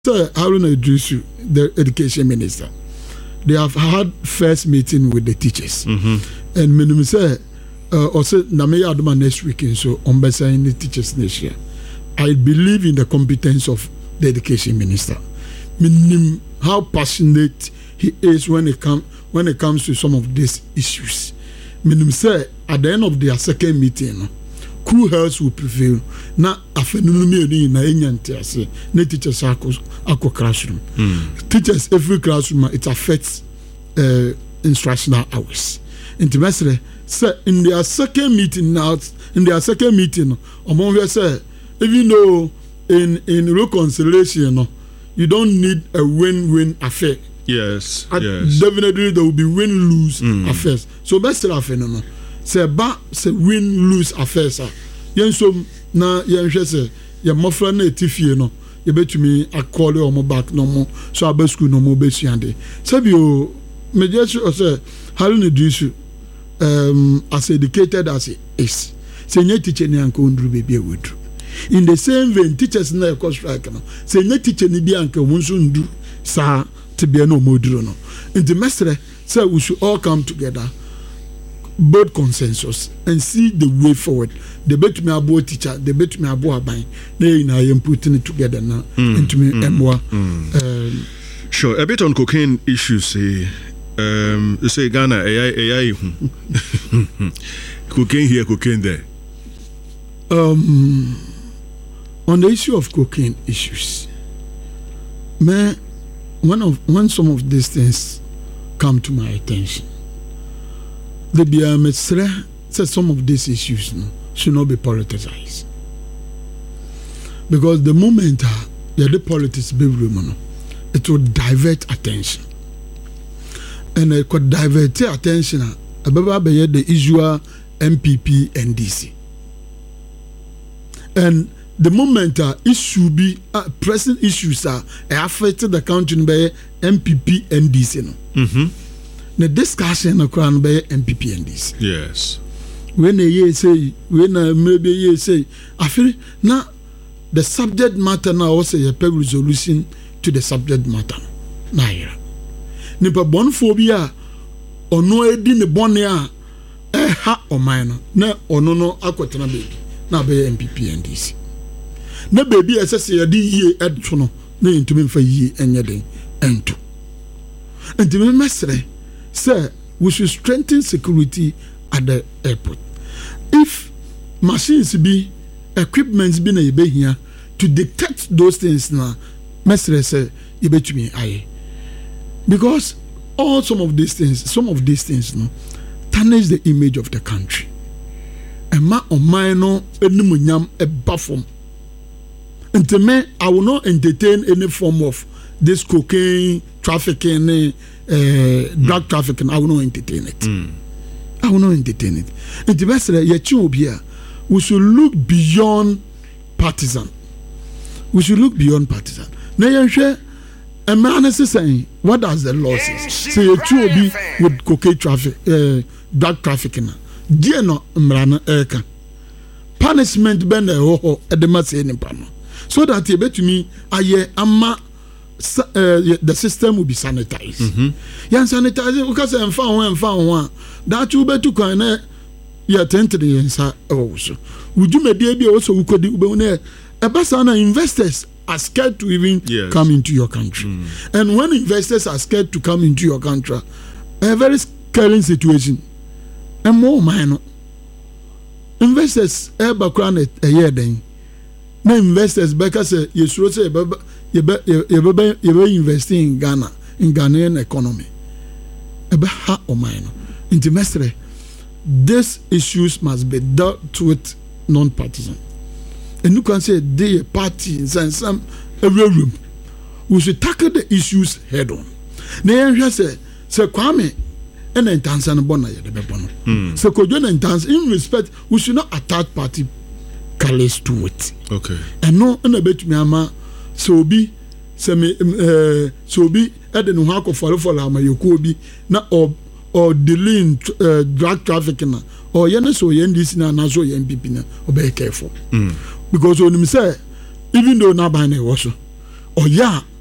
Sir Haruna Idrisu, the education minister, they have had first meeting with the teachers. And minimum say, also Nameya Adama next week, and so on in the teachers next year. I believe in the competence of the education minister. Minimum how passionate he is when it comes to some of these issues. Minimum say at the end of their second meeting, cool heads will prevail. Na afenunumi na enyantiase. Na teachers ako classroom. Teachers every classroom it affects instructional hours. Intimesre say in their second meeting now, among say even though in reconciliation, you don't need a win-win affair. Yes. Definitely there will be win-lose affairs. So best no. Say win-lose affairs. Yen so na yen hwe say ye mofra na etifie no ye betumi akole omo back no mo so aba school no mo besuande. Say o mejesu say Haruna Idrisu as educated as he is. Say nye teacher ni anka ondru bebi awodru. In the same vein, teachers na ekọ strike no. Say nye teacher ni bi anka omunso ndu sa te bia no moduro no. In the mestre say we should all come together, build consensus and see the way forward. The bet me abo teacher, the bet me abo aban. Na am putting it together now into me emwa. Sure, a bit on cocaine issues. You say Ghana AI cocaine here, cocaine there. On the issue of cocaine issues, when some of these things come to my attention, the BMS said some of these issues should not be politicized. Because the moment the politics be women, it will divert attention. And it could divert attention about the usual MPP and DC. And the moment issue be pressing issues affected the country by MPP and DC. The discussion around by MPP and DC. Yes. When maybe say, I feel now the subject matter now also a peg resolution to the subject matter. Naira. Nipa bonphobia or no edi ne bonia ha or minor. Na or no aquatana baby. Na be MPP and DC. Na baby assess ya di ye edchono na intumi fa ye enyeden ento. Intumi mesre say we should strengthen security at the airport. If machines be equipments be na yebe here to detect those things na mesre say yebetumi aye. Because some of these things no tarnish the image of the country. And ma minor enumunyam e bafom. And me, I will not entertain any form of this cocaine trafficking, drug trafficking. I will not entertain it. I will not entertain it. And the best we should look beyond partisan. We should look beyond partisan. Now, a man is saying, what does the law say? Say you be with cocaine traffic, drug trafficking. Dear no mrana eka. Punishment bende ho edema se ni pano. So that you bet to me aye ama the system will be sanitized. Yan sanitize because emfa ho that you bet to kan ya tentre yensa also. Would you media be also ukodi ube ebasana investors are scared to even come into your country. And when investors are scared to come into your country, a very scary situation. And more minor investors background a year then. No investors because you should say you're investing in Ghana, in Ghanaian economy. About or minor. Intimestre, these issues must be dealt with non-partisan. And you can say they party and some every room. We should tackle the issues head on. Then you say Kwame and then Tanzania bona ya de bebono. So Kojo and Tanzania in respect we should not attack party colors to it. Okay. And no na betumi ama so be eden ho akofalo ama yoku obi na or dealing drug trafficking or yene so yendisi na so MPP na obey careful. Because when you say even though na ban was ɔyɛ a